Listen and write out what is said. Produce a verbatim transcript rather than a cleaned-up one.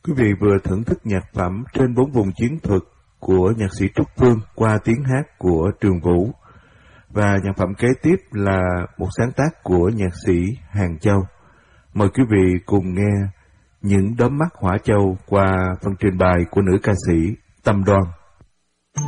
Quý vị vừa thưởng thức nhạc phẩm Trên bốn vùng chiến thuật của nhạc sĩ Trúc Phương qua tiếng hát của Trường Vũ. Và nhạc phẩm kế tiếp là một sáng tác của nhạc sĩ Hàng Châu. Mời quý vị cùng nghe Những đốm mắt hỏa châu qua phần trình bày của nữ ca sĩ Tâm Đoan.